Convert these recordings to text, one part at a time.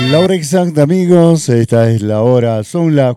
La hora exacta, amigos, esta es la hora, son las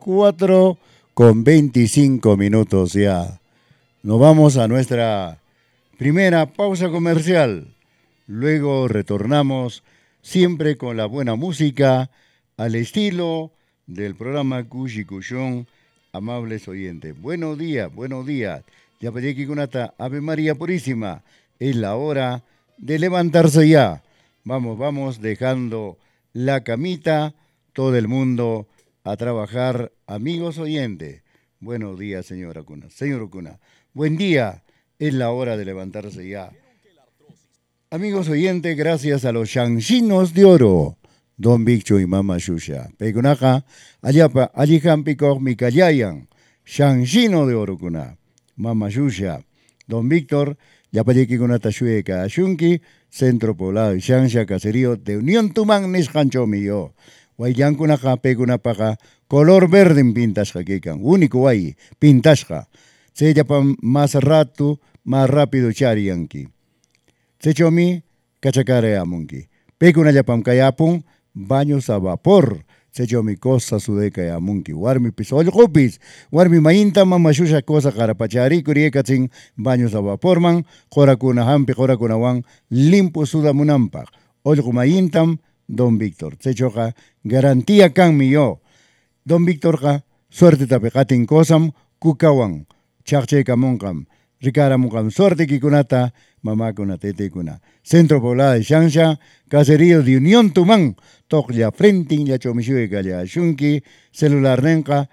4:25 ya. Nos vamos a nuestra primera pausa comercial. Luego retornamos siempre con la buena música al estilo del programa Cushi Cushón, amables oyentes. Buenos días, buenos días. Ya pedí que Kunata, Ave María Purísima. Es la hora de levantarse ya. Vamos, vamos dejando la camita, todo el mundo a trabajar, amigos oyentes. Buenos días, señora Cuna. Señor Cuna, buen día. Es la hora de levantarse ya. Amigos oyentes, gracias a los Shanxinos de Oro, Don Bicho y Mama Shusha. Pegunaja, Ayapa, Alijan Pico, Mikayayan, Shanxino de Oro Cuna, Mama Shusha, Don Víctor, Yapayeki Kunata Shueka, Shunki, Centro Poblado, Shansha, Caserío de Unión Tumán, Nishancho mío. Guayan Kunaja, Pegunapaja, color verde en pintas jaquecan, único ahí, pintasja. Se llaman más rato, más rápido charianki. Sechomi, cachacare amunki. Pekuna yapam kayapun, baños a vapor. Sechomi cosa sudeca amunki. Warmi pisol gupis. Warmi mainta mamashusha cosa carapachari, kuriekatsin, baños a vapor man, jorakuna hampi, jorakuna wan, limpo sudamunampa. Olgu maintam, Don Víctor. Sechoja, garantía can mío. Don Víctor ja, suerte tapecatin cosam, kukawan. Chakche kamonkam. Ricara mukam suerte kikunata, mamá kuna tete kuna. Centro Poblado de Shansha, Caserío de Unión Tumán, Tokya Frenting, ya Chomishue Galia Shunki, celular Renca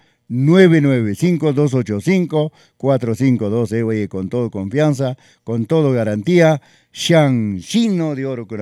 995-285-452, con todo confianza, con todo garantía, Shanxino de Oro.